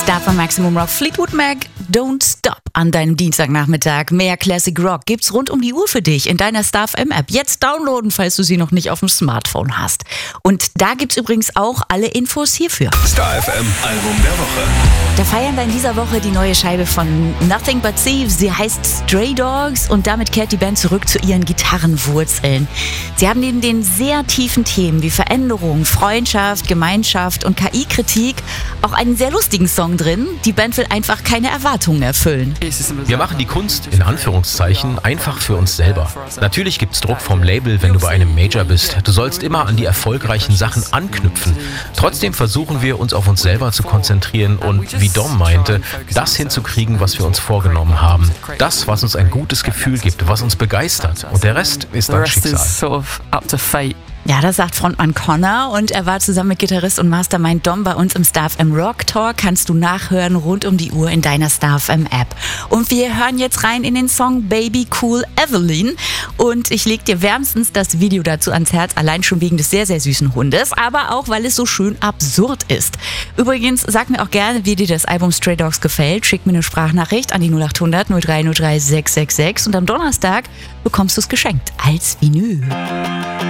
Star Maximum Rock, Fleetwood Mac, Don't Stop an deinem Dienstagnachmittag. Mehr Classic Rock gibt's rund um die Uhr für dich in deiner Star FM App. Jetzt downloaden, falls du sie noch nicht auf dem Smartphone hast. Und da gibt's übrigens auch alle Infos hierfür. Star FM Album der Woche. Da feiern wir in dieser Woche die neue Scheibe von Nothing But Thieves. Sie heißt Stray Dogs und damit kehrt die Band zurück zu ihren Gitarrenwurzeln. Sie haben neben den sehr tiefen Themen wie Veränderung, Freundschaft, Gemeinschaft und KI-Kritik auch einen sehr lustigen Song drin. Die Band will einfach keine Erwartungen erfüllen. Wir machen die Kunst, in Anführungszeichen, einfach für uns selber. Natürlich gibt's Druck vom Label, wenn du bei einem Major bist. Du sollst immer an die erfolgreichen Sachen anknüpfen. Trotzdem versuchen wir, uns auf uns selber zu konzentrieren und, wie Dom meinte, das hinzukriegen, was wir uns vorgenommen haben. Das, was uns ein gutes Gefühl gibt, was uns begeistert. Und der Rest ist dann Schicksal. Ja, das sagt Frontmann Connor und er war zusammen mit Gitarrist und Mastermind Dom bei uns im Star FM Rock Talk. Kannst du nachhören rund um die Uhr in deiner Star FM App. Und wir hören jetzt rein in den Song Baby Cool Evelyn und ich leg dir wärmstens das Video dazu ans Herz, allein schon wegen des sehr, sehr süßen Hundes, aber auch, weil es so schön absurd ist. Übrigens, sag mir auch gerne, wie dir das Album Stray Dogs gefällt. Schick mir eine Sprachnachricht an die 0800 0303 666 und am Donnerstag bekommst du es geschenkt als Vinyl.